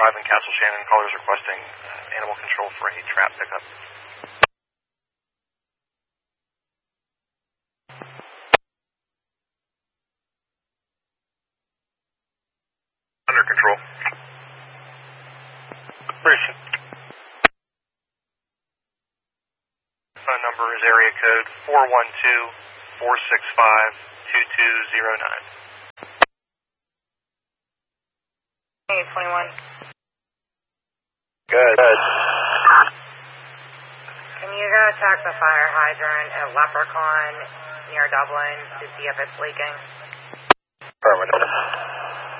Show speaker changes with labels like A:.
A: Drive in Castle Shannon. Callers requesting animal control for a trap pickup. Under control. Bruce. Phone number is area code 412-465-2209.
B: Hey, 21.
A: Good.
B: Can you go check the fire hydrant at Leprechaun near Dublin to see if it's leaking?